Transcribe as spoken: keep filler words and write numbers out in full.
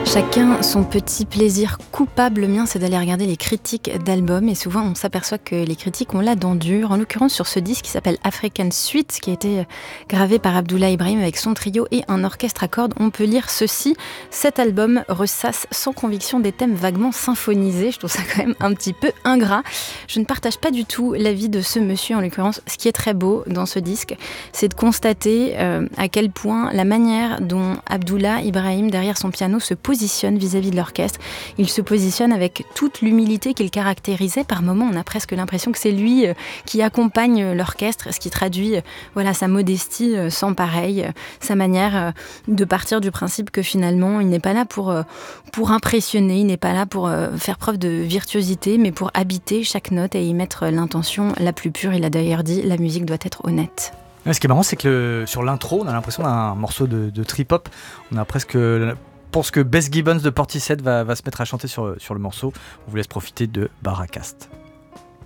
Chacun son petit plaisir coupable. Le mien, c'est d'aller regarder les critiques d'albums. Et souvent, on s'aperçoit que les critiques ont la dent dure. En l'occurrence, sur ce disque qui s'appelle African Suite, qui a été gravé par Abdoulaye Ibrahim avec son trio et un orchestre à cordes, on peut lire ceci. Cet album ressasse sans conviction des thèmes vaguement symphonisés. Je trouve ça quand même un petit peu ingrat. Je ne partage pas du tout l'avis de ce monsieur, en l'occurrence. Ce qui est très beau dans ce disque, c'est de constater euh, à quel point la manière dont Abdoulaye Ibrahim, derrière son piano, se positionne vis-à-vis de l'orchestre. Il se positionne avec toute l'humilité qu'il caractérisait. Par moments, on a presque l'impression que c'est lui qui accompagne l'orchestre, ce qui traduit voilà, sa modestie sans pareil, sa manière de partir du principe que finalement, il n'est pas là pour, pour impressionner, il n'est pas là pour faire preuve de virtuosité, mais pour habiter chaque note et y mettre l'intention la plus pure. Il a d'ailleurs dit, la musique doit être honnête. Ce qui est marrant, c'est que le, sur l'intro, on a l'impression d'un morceau de, de trip-hop. On a presque... Je pense que Bess Gibbons de Portishead va, va se mettre à chanter sur, sur le morceau. On vous laisse profiter de Baracast.